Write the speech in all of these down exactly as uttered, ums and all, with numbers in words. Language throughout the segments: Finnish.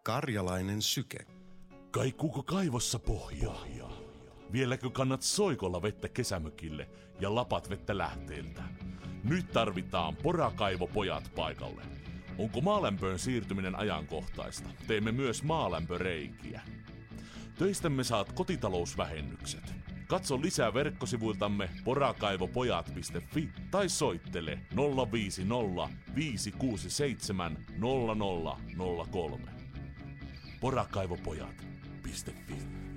Karjalainen syke. Kaikuuko kaivossa pohjaa? Vieläkö kannat soikolla vettä kesämökille ja lapat vettä lähteeltä? Nyt tarvitaan porakaivopojat paikalle. Onko maalämpöön siirtyminen ajankohtaista? Teemme myös maalämpöreikiä. Töistämme saat kotitalousvähennykset. Katso lisää verkkosivuiltamme porakaivopojat piste fi tai soittele nolla viisi nolla viisi kuusi seitsemän nolla nolla nolla kolme. porakaivopojat piste fi.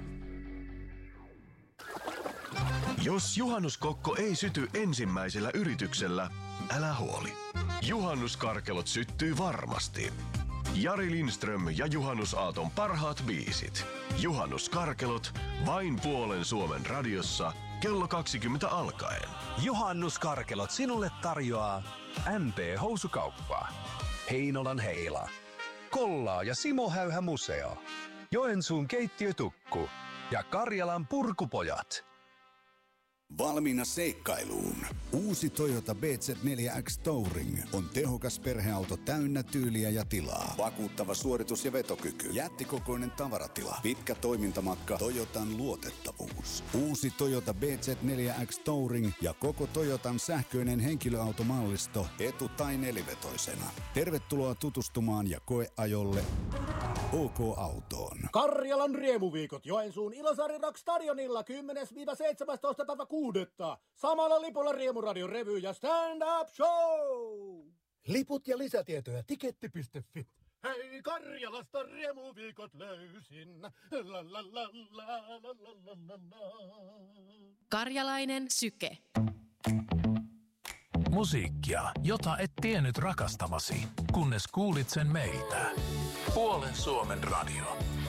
Jos juhannuskokko ei syty ensimmäisellä yrityksellä, älä huoli. Juhannuskarkelot syttyy varmasti. Jari Lindström ja Juhannus Aaton parhaat biisit. Juhannuskarkelot vain puolen Suomen radiossa kello kaksikymmentä alkaen. Juhannuskarkelot sinulle tarjoaa M P Housukauppa, Heinolan Heila, Kollaa ja Simo Häyhä Museo, Joensuun keittiötukku ja Karjalan Purkupojat. Valmiina seikkailuun. Uusi Toyota B Z neljä X Touring on tehokas perheauto täynnä tyyliä ja tilaa. Vakuuttava suoritus ja vetokyky. Jättikokoinen tavaratila. Pitkä toimintamatka. Toyotan luotettavuus. Uusi Toyota B Z neljä X Touring ja koko Toyotan sähköinen henkilöautomallisto etu- tai nelivetoisena. Tervetuloa tutustumaan ja koeajolle OK-autoon. Karjalan riemuviikot Joensuun Ilosaari Rock Stadionilla kymmenes seitsemästoista päivä kuudetta. Samalla lipulla Riemuradion revy ja stand-up show. Liput ja lisätietoja tiketti piste fi. Hei, Karjalasta riemuviikot löysin. La, la, la, la, la, la, la, la. Karjalainen syke. Musiikkia, jota et tiennyt rakastavasi, kunnes kuulit sen meiltä. Puolen Suomen radio.